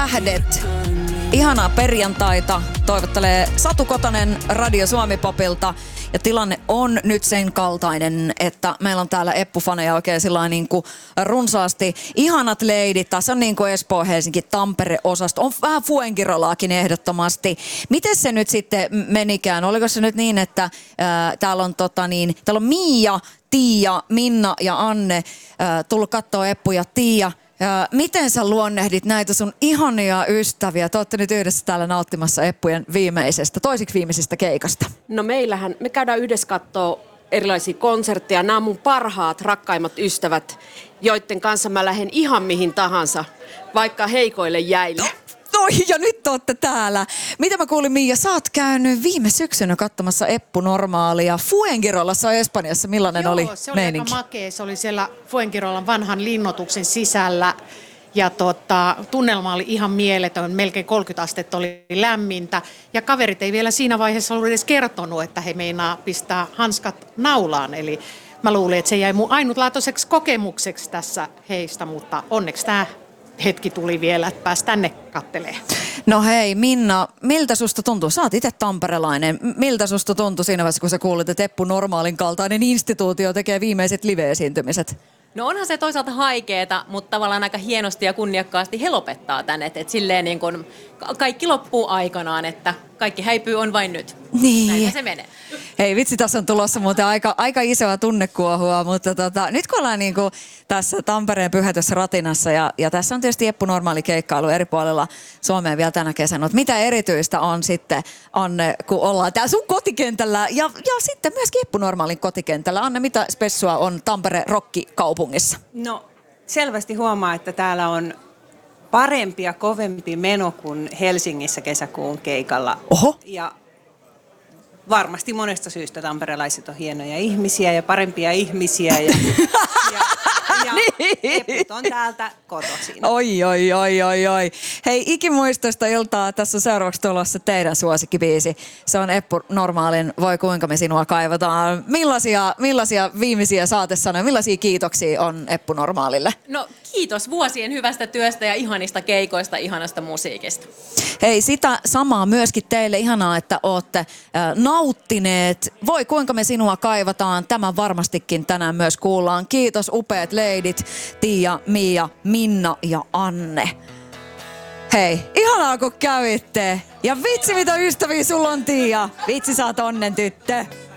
tähdet. Ihanaa perjantaita toivottelee Satu Kotonen Radio Suomi-popilta. Ja tilanne on nyt sen kaltainen, että meillä on täällä Eppu-faneja oikein sillain niin kuin runsaasti. Ihanat leidit, tässä on niin kuin Espoo, Helsinki, Tampere-osasto. On vähän Fuengirolaakin ehdottomasti. Miten se nyt sitten menikään? Oliko se nyt niin, että täällä on Miia, Tiia, Minna ja Anne tullut katsoa Eppu ja Tiia. Miten sä luonnehdit näitä sun ihania ystäviä? Te ootte nyt yhdessä täällä nauttimassa Eppujen toisiksi viimeisestä keikasta. No me käydään yhdessä kattoo erilaisia konsertteja. Nämä on mun parhaat, rakkaimmat ystävät, joiden kanssa mä lähden ihan mihin tahansa, vaikka heikoille jäille. No ja nyt ootte täällä. Mitä mä kuulin, Miia, sä oot käynyt viime syksynä katsomassa Eppu Normaalia Fuengirolassa Espanjassa. Millainen oli se oli meininki? aika makea. Se oli siellä Fuengirolan vanhan linnoituksen sisällä. Ja tunnelma oli ihan mieletön. Melkein 30 astetta oli lämmintä. Ja kaverit ei vielä siinä vaiheessa ollut edes kertonut, että he meinaa pistää hanskat naulaan. Eli mä luulin, että se jäi mun ainutlaatuiseksi kokemukseksi tässä heistä, mutta onneksi tämä hetki tuli vielä, että pääsi tänne kattelemaan. No hei Minna, miltä susta tuntuu? Sä oot itse tamperelainen. Miltä susta tuntui siinä vaiheessa, kun sä kuulit, että Eppu Normaalin kaltainen instituutio tekee viimeiset live-esiintymiset? No onhan se toisaalta haikeeta, mutta tavallaan aika hienosti ja kunniakkaasti he lopettaa tän. Et silleen niin kun kaikki loppuu aikanaan, että kaikki häipyy on vain nyt. Niin. Näinhän se menee. Hei vitsi, tässä on tulossa muuten aika isoa tunnekuohua, mutta nyt kun ollaan niinku tässä Tampereen pyhätössä ratinassa ja tässä on tietysti Eppu Normaali keikkailu eri puolella Suomea vielä tänä kesänä, mutta mitä erityistä on sitten, Anne, kun ollaan täällä sun kotikentällä ja sitten myöskin Eppu Normaalin kotikentällä. Anne, mitä spessua on Tampere rokkikaupungissa? No selvästi huomaa, että täällä on parempi ja kovempi meno kuin Helsingissä kesäkuun keikalla. Oho. Ja varmasti monesta syystä tamperelaiset on hienoja ihmisiä ja parempia ihmisiä ja Eput on täältä kotoisin. Oi. Hei, ikimuistoista iltaa. Tässä on seuraavaksi tulossa teidän suosikkibiisi. Se on Eppu Normaalin Voi kuinka me sinua kaivataan. Millaisia viimeisiä saatesanoja, millaisia kiitoksia on Eppu Normaalille? No kiitos vuosien hyvästä työstä ja ihanista keikoista, ihanasta musiikista. Hei, sitä samaa myöskin teille. Ihanaa, että ootte nauttineet. Voi kuinka me sinua kaivataan. Tämä varmastikin tänään myös kuullaan. Kiitos upeat leidit, Tiia, Miia, Minna ja Anne. Hei, ihanaa kun kävitte. Ja vitsi mitä ystäviä sulla on, Tiia. Vitsi sä oot onnen tyttö.